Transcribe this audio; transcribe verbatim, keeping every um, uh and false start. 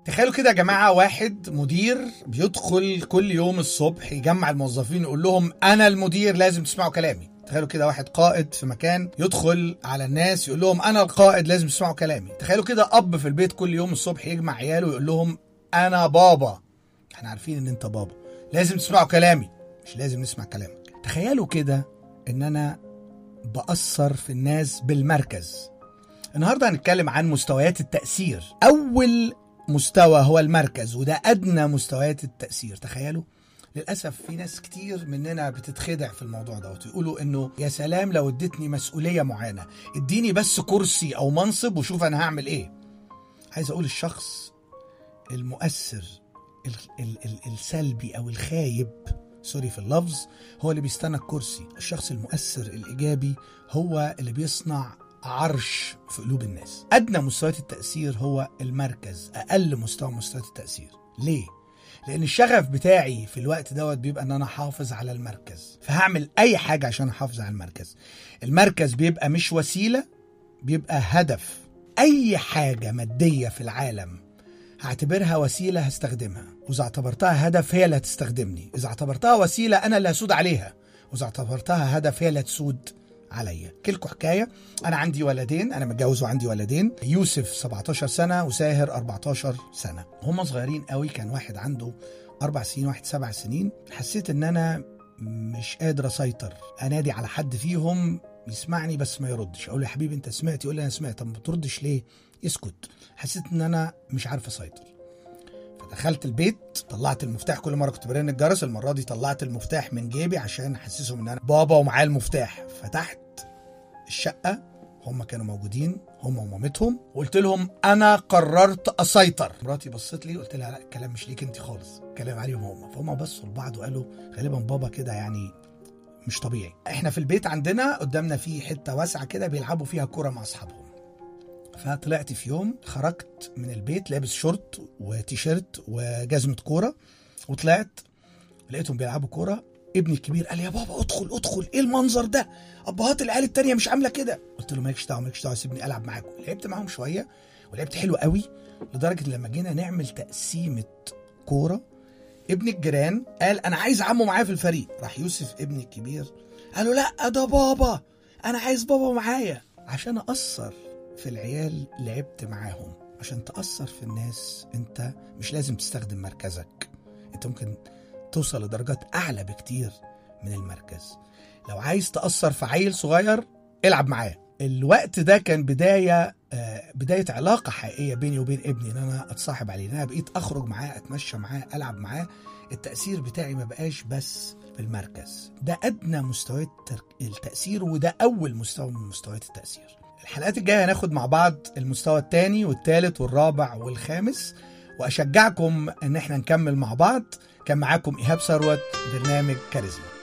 تخيلوا كده يا جماعة، واحد مدير بيدخل كل يوم الصبح يجمع الموظفين يقول لهم أنا المدير لازم تسمعوا كلامي. تخيلوا كده واحد قائد في مكان يدخل على الناس يقول لهم أنا القائد لازم تسمعوا كلامي. تخيلوا كده أب في البيت كل يوم الصبح يجمع عياله ويقول لهم أنا بابا، احنا عارفين ان انت بابا، لازم تسمعوا كلامي مش لازم نسمع كلامك. تخيلوا كده ان انا بأثر في الناس بالمركز. النهاردة هنتكلم عن مستويات التأثير. أول مستوى هو المركز، وده أدنى مستويات التأثير. تخيلوا للأسف في ناس كتير مننا بتتخدع في الموضوع ده وتقولوا إنه يا سلام لو ادتني مسؤولية معينة، اديني بس كرسي أو منصب وشوف أنا هعمل إيه. عايز أقول الشخص المؤثر ال ال ال السلبي أو الخايب، سوري في اللفظ، هو اللي بيستنى الكرسي. الشخص المؤثر الإيجابي هو اللي بيصنع عرش في قلوب الناس. أدنى مستويات التأثير هو المركز، أقل مستوى مستويات التأثير. ليه؟ لأن الشغف بتاعي في الوقت دوت بيبقى أن أنا حافظ على المركز، فهعمل أي حاجة عشان أحافظ على المركز. المركز بيبقى مش وسيلة، بيبقى هدف. أي حاجة مادية في العالم هعتبرها وسيلة هستخدمها، وإذا اعتبرتها هدف هي اللي هتستخدمني. إذا اعتبرتها وسيلة أنا اللي هسود عليها، وإذا اعتبرتها هدف هي اللي هتسود عليا. كلكم حكاية. أنا عندي ولدين، أنا متجوز وعندي ولدين، يوسف سبعتاشر سنة وساهر أربعتاشر سنة. هم صغيرين قوي، كان واحد عنده أربع سنين واحد سبع سنين. حسيت إن أنا مش قادر أسيطر، أنادي على حد فيهم يسمعني بس ما يردش، أقول له يا حبيبي أنت سمعت؟ يقول لي أنا سمعت. طب ما بتردش ليه؟ يسكت. حسيت إن أنا مش عارف أسيطر، فدخلت البيت، طلعت المفتاح. كل مرة كنت برن الجرس، المرة دي طلعت المفتاح من جيبي عشان أحسسهم إن أنا بابا ومعايا المفتاح. فتحت الشقة، هم كانوا موجودين، هم ومامتهم، وقلت لهم أنا قررت أسيطر. مراتي بصت لي قلت لها لا، الكلام مش ليك أنت خالص، الكلام عليهم هم. فهم بصوا لبعض وقالوا غالبا بابا كده يعني مش طبيعي. احنا في البيت عندنا قدامنا في حتة واسعة كده بيلعبوا فيها كرة مع أصحابهم. فطلعت في يوم، خرجت من البيت لابس شورت وتيشيرت وجزمة كورة، وطلعت لقيتهم بيلعبوا كورة. ابني الكبير قال يا بابا ادخل ادخل، ايه المنظر ده؟ ابهات العيال التانية مش عاملة كده. قلت له مالكش دعوة مالكش دعوة، سيبني العب معاكم. لعبت معاهم شوية ولعبت حلو قوي، لدرجة لما جينا نعمل تقسيمة كورة ابن الجيران قال انا عايز عمه معايا في الفريق. راح يوسف ابني الكبير قال له لا ده بابا، انا عايز بابا معايا. عشان اثر في العيال لعبت معاهم. عشان تأثر في الناس انت مش لازم تستخدم مركزك، انت ممكن توصل لدرجات اعلى بكتير من المركز. لو عايز تأثر في عيل صغير العب معاه. الوقت ده كان بداية آه بداية علاقة حقيقية بيني وبين ابني، ان انا اتصاحب عليه، ان انا بقيت اخرج معاه، اتمشى معاه، العب معاه. التأثير بتاعي ما بقاش بس في المركز. ده ادنى مستويات التأثير، وده اول مستوى من مستويات التأثير. الحلقات الجاية هناخد مع بعض المستوى الثاني والثالث والرابع والخامس، وأشجعكم أن احنا نكمل مع بعض. كان معاكم إيهاب ثروت، برنامج كاريزما.